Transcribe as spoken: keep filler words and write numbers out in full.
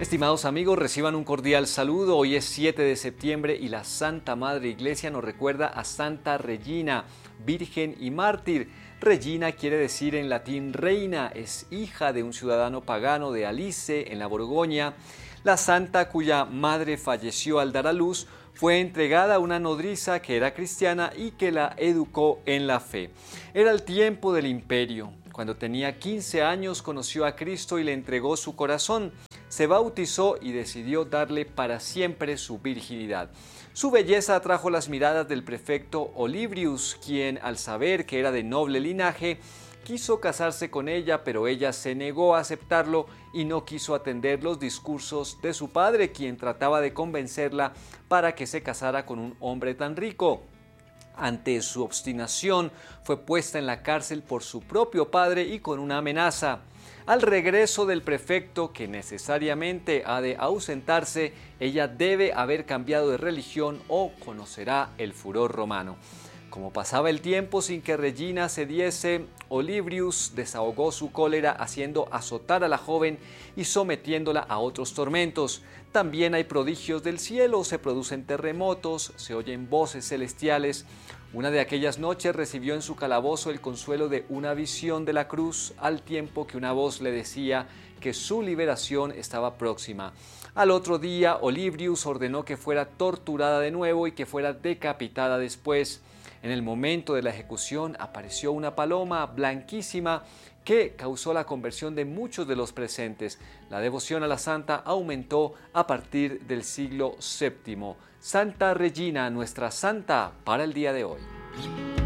Estimados amigos, reciban un cordial saludo. Hoy es siete de septiembre y la Santa Madre Iglesia nos recuerda a Santa Regina, virgen y mártir. Regina quiere decir en latín reina, es hija de un ciudadano pagano de Alice, en la Borgoña. La santa, cuya madre falleció al dar a luz, fue entregada a una nodriza que era cristiana y que la educó en la fe. Era el tiempo del imperio. Cuando tenía quince años conoció a Cristo y le entregó su corazón. Se bautizó y decidió darle para siempre su virginidad. Su belleza atrajo las miradas del prefecto Olybrius, quien, al saber que era de noble linaje, quiso casarse con ella, pero ella se negó a aceptarlo y no quiso atender los discursos de su padre, quien trataba de convencerla para que se casara con un hombre tan rico. Ante su obstinación, fue puesta en la cárcel por su propio padre y con una amenaza. Al regreso del prefecto, que necesariamente ha de ausentarse, ella debe haber cambiado de religión o conocerá el furor romano. Como pasaba el tiempo sin que Regina cediese, Olybrius desahogó su cólera haciendo azotar a la joven y sometiéndola a otros tormentos. También hay prodigios del cielo, se producen terremotos, se oyen voces celestiales. Una de aquellas noches recibió en su calabozo el consuelo de una visión de la cruz, al tiempo que una voz le decía que su liberación estaba próxima. Al otro día, Olybrius ordenó que fuera torturada de nuevo y que fuera decapitada después. En el momento de la ejecución apareció una paloma blanquísima que causó la conversión de muchos de los presentes. La devoción a la santa aumentó a partir del siglo séptimo. Santa Regina, nuestra santa para el día de hoy.